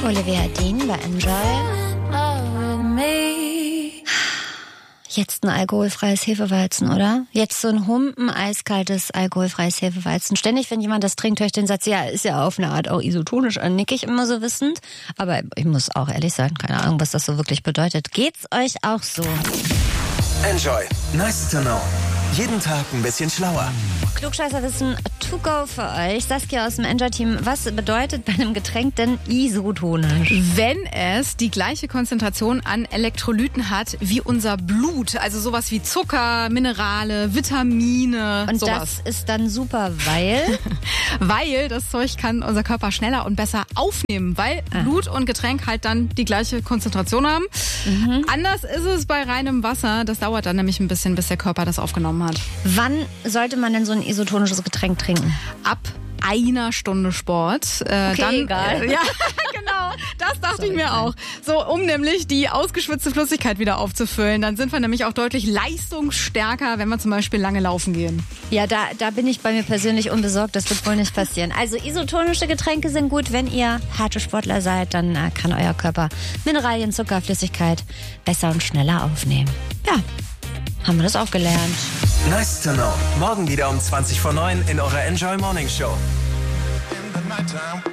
Olivia Dean bei Enjoy. Jetzt ein alkoholfreies Hefeweizen, oder? Jetzt so ein Humpen, eiskaltes, alkoholfreies Hefeweizen. Ständig, wenn jemand das trinkt, höre ich den Satz, ja, ist ja auf eine Art auch isotonisch, nick ich immer so wissend. Aber ich muss auch ehrlich sein, keine Ahnung, was das so wirklich bedeutet. Geht's euch auch so? Enjoy. Nice to know. Jeden Tag ein bisschen schlauer. Klugscheißerwissen to go für euch. Saskia aus dem Enjoy-Team, was bedeutet bei einem Getränk denn isotonisch? Wenn es die gleiche Konzentration an Elektrolyten hat wie unser Blut, also sowas wie Zucker, Minerale, Vitamine, Und sowas. das ist dann super, weil? Weil das Zeug kann unser Körper schneller und besser aufnehmen, weil Blut und Getränk halt dann die gleiche Konzentration haben. Anders ist es bei reinem Wasser. Das dauert dann nämlich ein bisschen, bis der Körper das aufgenommen hat. Wann sollte man denn so ein isotonisches Getränk trinken? Ab einer Stunde Sport. Egal. Ja, genau. Das dachte ich mir auch. So, um nämlich die ausgeschwitzte Flüssigkeit wieder aufzufüllen. Dann sind wir nämlich auch deutlich leistungsstärker, wenn wir zum Beispiel lange laufen gehen. Ja, da bin ich bei mir persönlich unbesorgt. Das wird wohl nicht passieren. Also isotonische Getränke sind gut. Wenn ihr harte Sportler seid, dann kann euer Körper Mineralien, Zucker, Flüssigkeit besser und schneller aufnehmen. Ja, haben wir das auch gelernt. Nice to know. Morgen wieder um 20 vor 9 in eurer Enjoy Morning Show. In the nighttime.